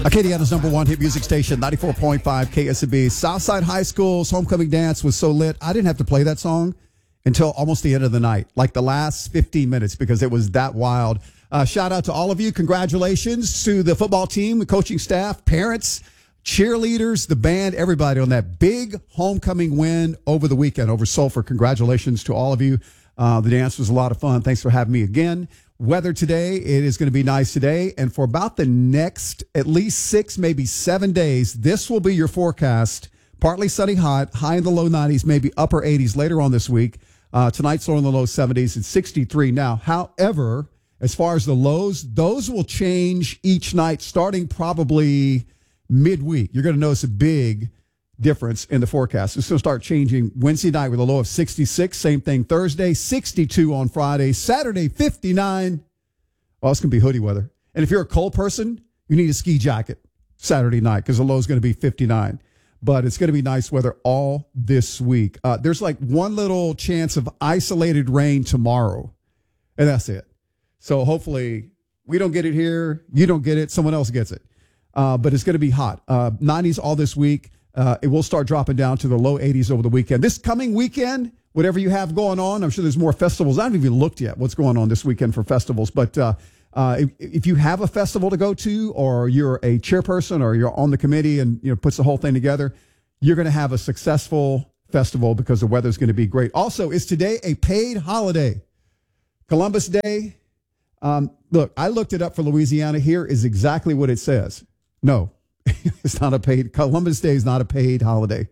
Acadiana's number one hit music station, 94.5 KSB. Southside High School's homecoming dance was so lit, I didn't have to play that song until almost the end of the night, like the last 15 minutes, because it was that wild. Shout out to all of you. Congratulations to the football team, the coaching staff, parents, cheerleaders, the band, everybody on that big homecoming win over the weekend over Sulphur. Congratulations to all of you. The dance was a lot of fun. Thanks for having me again. Weather today, it is going to be nice today. And for about the next at least 6, maybe 7 days, this will be your forecast. Partly sunny, hot, high in the low 90s, maybe upper 80s later on this week. Tonight's low in the low 70s and 63 now. However, as far as the lows, those will change each night starting probably midweek. You're going to notice a big difference in the forecast. It's going to start changing Wednesday night with a low of 66. Same thing Thursday, 62 on Friday. Saturday, 59. Well, it's going to be hoodie weather. And if you're a cold person, you need a ski jacket Saturday night because the low is going to be 59. But it's going to be nice weather all this week. There's like one little chance of isolated rain tomorrow, and that's it. So hopefully we don't get it here. You don't get it. Someone else gets it. But it's going to be hot. 90s all this week. It will start dropping down to the low 80s over the weekend. This coming weekend, whatever you have going on, I'm sure there's more festivals. I haven't even looked yet what's going on this weekend for festivals. But if you have a festival to go to, or you're a chairperson, or you're on the committee and puts the whole thing together, you're going to have a successful festival because the weather's going to be great. Also, is today a paid holiday? Columbus Day. Look, I looked it up for Louisiana. Here is exactly what it says. No. It's not a paid. Columbus Day is not a paid holiday.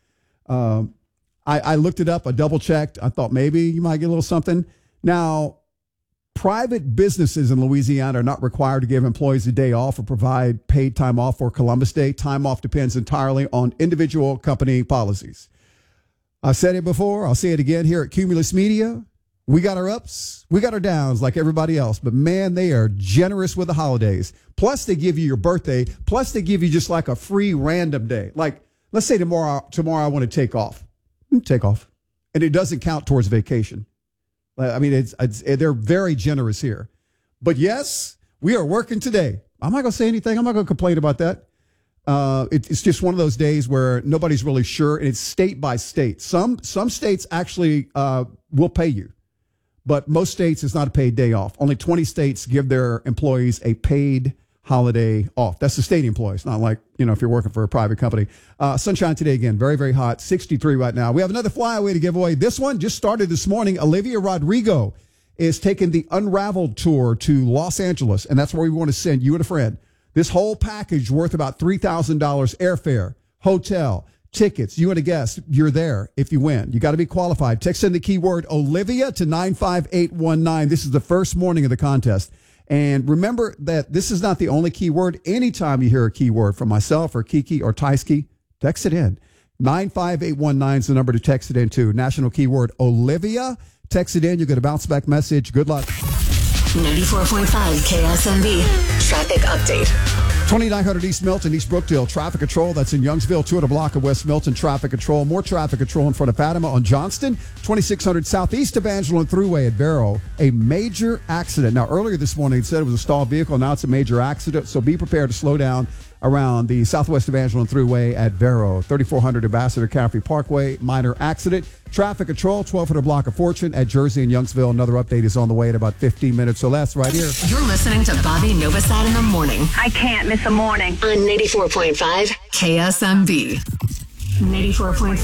I looked it up. I double checked. I thought maybe you might get a little something. Now, private businesses in Louisiana are not required to give employees a day off or provide paid time off for Columbus Day. Time off depends entirely on individual company policies. I've said it before. I'll say it again here at Cumulus Media. We got our ups, we got our downs like everybody else, but man, they are generous with the holidays. Plus, they give you your birthday. Plus, they give you just like a free random day. Like, let's say tomorrow I want to take off. Take off. And it doesn't count towards vacation. I mean, they're very generous here. But yes, we are working today. I'm not going to say anything. I'm not going to complain about that. It's just one of those days where nobody's really sure, and it's state by state. Some states actually will pay you. But most states, it's not a paid day off. Only 20 states give their employees a paid holiday off. That's the state employees, not like, if you're working for a private company. Sunshine today again, very, very hot, 63 right now. We have another flyaway to give away. This one just started this morning. Olivia Rodrigo is taking the Unraveled tour to Los Angeles, and that's where we want to send you and a friend. This whole package worth about $3,000 airfare, hotel, tickets, you and a guest, you're there if you win. You got to be qualified. Text in the keyword Olivia to 95819. This is the first morning of the contest. And remember that this is not the only keyword. Anytime you hear a keyword from myself or Kiki or Tysky, text it in. 95819 is the number to text it in to. National keyword Olivia. Text it in. You get a bounce back message. Good luck. 94.5 KSMB. Traffic update. 2900 East Milton, East Brookdale, traffic control. That's in Youngsville, 200 block of West Milton, traffic control. More traffic control in front of Fatima on Johnston, 2600 Southeast Evangeline Thruway at Vero. A major accident. Now, earlier this morning, it said it was a stalled vehicle. Now it's a major accident, so be prepared to slow down around the Southwest Evangeline Thruway at Vero. 3400 Ambassador Caffrey Parkway, minor accident. Traffic control, 1200 block of Fortune at Jersey and Youngsville. Another update is on the way in about 15 minutes or less right here. You're listening to Bobby Novosad in the morning. I can't miss a morning. On 94.5 KSMB. 94.5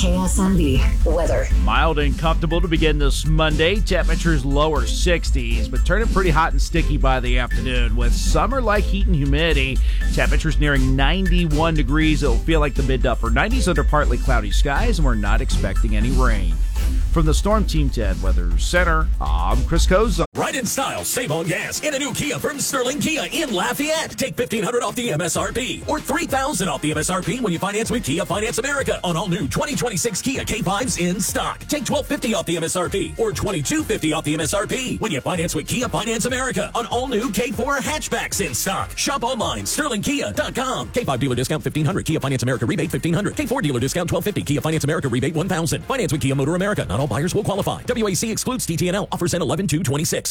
KSMB. Weather. Mild and comfortable to begin this Monday. Temperatures lower 60s, but turning pretty hot and sticky by the afternoon with summer-like heat and humidity. Temperatures nearing 91 degrees. It'll feel like the mid to upper 90s under partly cloudy skies, and we're not expecting any rain. From the Storm Team 10 Weather Center, I'm Chris Koza. Ride in style, save on gas in a new Kia from Sterling Kia in Lafayette. Take $1,500 off the MSRP or $3,000 off the MSRP when you finance with Kia Finance America on all new 2026 Kia K5s in stock. Take $1,250 off the MSRP or $2,250 off the MSRP when you finance with Kia Finance America on all new K4 hatchbacks in stock. Shop online, sterlingkia.com. K5 dealer discount $1,500. Kia Finance America rebate $1,500. K4 dealer discount $1,250. Kia Finance America rebate $1,000. Finance with Kia Motor America. Not all buyers will qualify. WAC excludes TTNL. Offers end 11/2/26.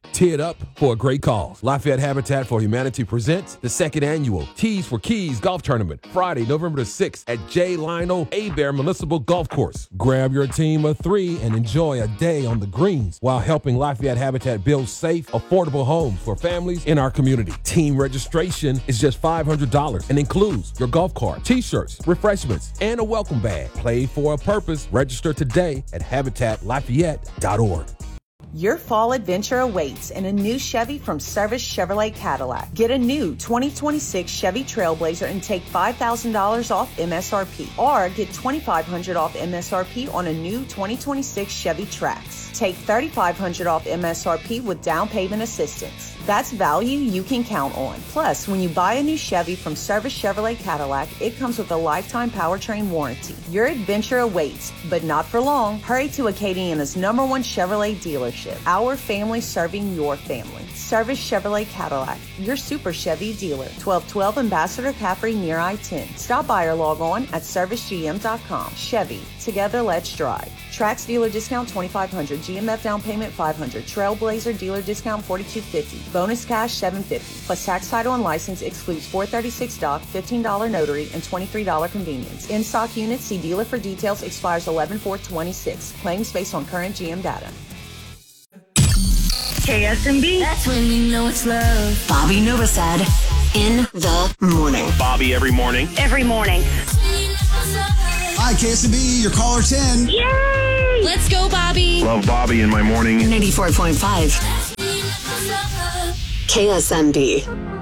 Tee it up for a great cause. Lafayette Habitat for Humanity presents the second annual Tees for Keys Golf Tournament, Friday, November the 6th at J. Lionel Abear Municipal Golf Course. Grab your team of 3 and enjoy a day on the greens while helping Lafayette Habitat build safe, affordable homes for families in our community. Team registration is just $500 and includes your golf cart, t-shirts, refreshments, and a welcome bag. Play for a purpose. Register today at habitatlafayette.org. Your fall adventure awaits in a new Chevy from Service Chevrolet Cadillac. Get a new 2026 Chevy Trailblazer and take $5,000 off MSRP. Or get $2,500 off MSRP on a new 2026 Chevy Trax. Take $3,500 off MSRP with down payment assistance. That's value you can count on. Plus, when you buy a new Chevy from Service Chevrolet Cadillac, it comes with a lifetime powertrain warranty. Your adventure awaits, but not for long. Hurry to Acadiana's #1 Chevrolet dealership. Our family serving your family. Service Chevrolet Cadillac, your Super Chevy dealer. 1212 Ambassador Caffrey near I-10. Stop by or log on at servicegm.com. Chevy, together let's drive. Trax dealer discount $2,500. GMF down payment $500. Trailblazer dealer discount $4,250. Bonus cash $750. Plus tax, title, and license excludes $436 doc, $15 notary, and $23 convenience. In stock units, see dealer for details. Expires 11/4/26. Claims based on current GM data. KSMB. That's when you know it's love. Bobby Novosad in the morning. Bobby every morning. Every morning. Hi, KSMB, your caller 10. Yay! Let's go, Bobby. Love Bobby in my morning. 94.5 KSMB.